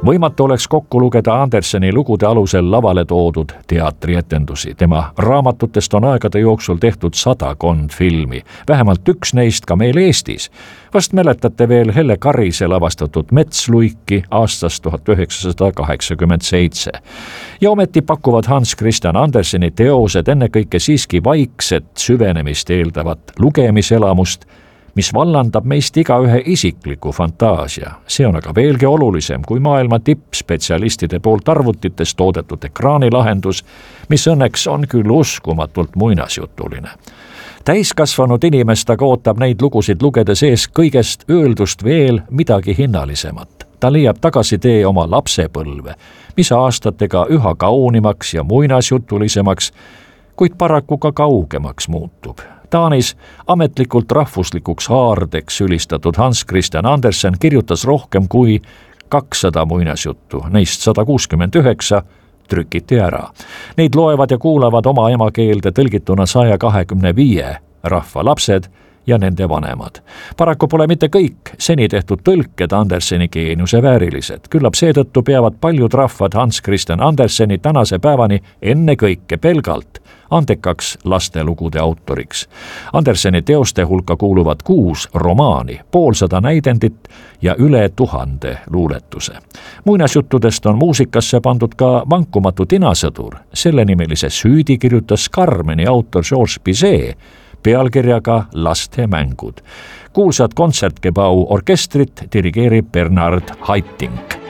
Võimatu oleks kokku lugeda Anderseni lugude alusel lavale toodud teatrietendusi. Tema raamatutest on aegade jooksul tehtud 100 filmi, vähemalt üks neist ka meil Eestis. Vast mäletate veel Helle Karise lavastatud Metsluiki aastast 1987. Ja ometi pakuvad Hans Christian Anderseni teosed ennekõike siiski vaikset süvenemist eeldavat lugemiselamust, mis vallandab meist igaühe isikliku fantaasia. See on aga veelgi olulisem kui maailma tippspetsialistide poolt arvutites toodetud ekraanilahendus, mis õnneks on küll uskumatult muinasjutuline. Täiskasvanud inimest aga ootab neid lugusid lugedes ees kõigest öeldust veel midagi hinnalisemat. Ta leiab tagasitee oma lapsepõlve, mis aastatega üha kaunimaks ja muinasjutulisemaks, kuid paraku ka kaugemaks muutub. Taanis ametlikult rahvuslikuks haardeks ülistatud Hans Christian Andersen kirjutas rohkem kui 200 muinasjuttu, neist 169 trükiti ära. Neid loevad ja kuulavad oma emakeelde tõlgituna 125 rahva lapsed ja nende vanemad. Paraku pole mitte kõik seni tehtud tõlked Anderseni geeniuse väärilised. Küllap seetõttu peavad paljud rahvad Hans Christian Anderseni tänase päevani ennekõike pelgalt andekaks lastelugude autoriks. Anderseni teoste hulka kuuluvad 6 romaani, 50 näidendit ja üle 1000 luuletuse. Muinasjuttudest on muusikasse pandud ka vankumatu tinasõdur. Sellenimelise süüdi kirjutas Carmeni autor Georges Bizet pealkirjaga Lastemängud. Kuulsad kontsertgebau orkestrit dirigeerib Bernard Haitink.